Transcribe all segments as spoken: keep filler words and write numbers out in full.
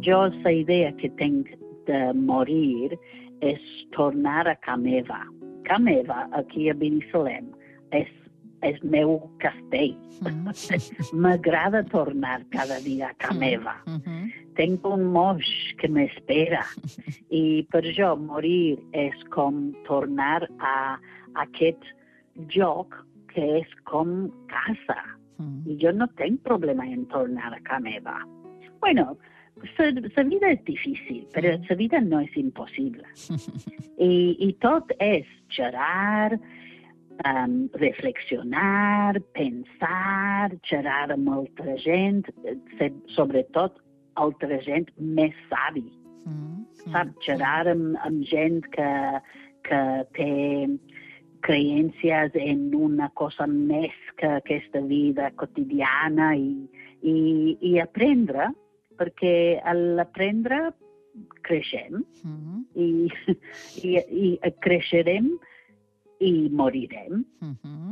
jo la idea que tinc de morir és tornar a ca meva. Ca meva, aquí a Binissalem, és és meu castell. Mm. M'agrada tornar cada dia a ca meva. Mm-hmm. Tinc un moix que m'espera. I per jo morir és com tornar a aquest lloc que és com casa. Mm. I jo no tinc problema en tornar a ca meva. Bueno, la vida és difícil, però la vida no és impossible. I, i tot és xerrar, Um, reflexionar, pensar, xerrar amb altra gent, sobretot altra gent més savi. Mm, mm, Sap? Xerrar amb, amb gent que, que té creències en una cosa més que aquesta vida quotidiana i, i, i aprendre, perquè a l'aprendre creixem mm. i, i, i creixerem i morirem. Uh-huh.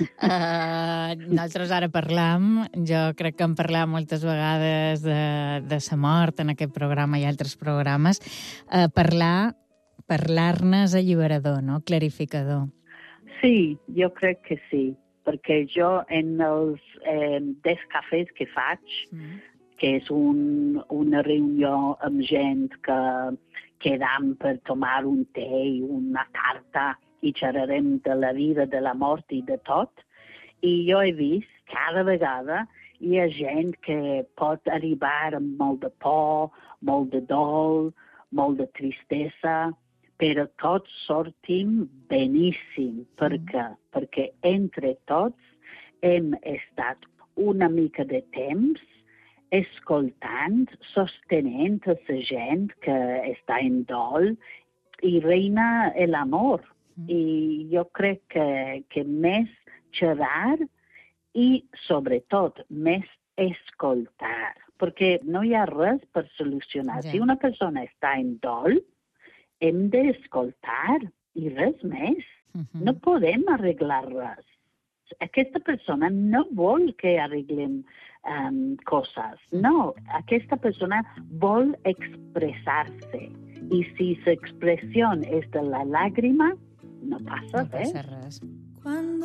uh, nosaltres ara parlam, jo crec que hem parlat moltes vegades de, de sa mort en aquest programa i altres programes. Uh, parlar, parlar-ne és alliberador, no? Clarificador. Sí, jo crec que sí, perquè jo en els eh, des cafès que faig, mm. que és un, una reunió amb gent que quedam per tomar un té i una carta i xerrarem de la vida, de la mort i de tot. I jo he vist cada vegada hi ha gent que pot arribar amb molt de por, molt de dol, molt de tristesa, però tots sortim beníssim. Mm. Per què? Perquè entre tots hem estat una mica de temps escoltant, sostenent a la gent que està en dol i reina l'amor. I jo crec que, que més xerrar i, sobretot, més escoltar. Perquè no hi ha res per solucionar. Sí. Si una persona està en dol, hem d'escoltar i res més. Uh-huh. No podem arreglar res. Aquesta persona no vol que arreglem um, coses. No, aquesta persona vol expressar-se. I si l'expressió és de la làgrima, no passa res. No passa res.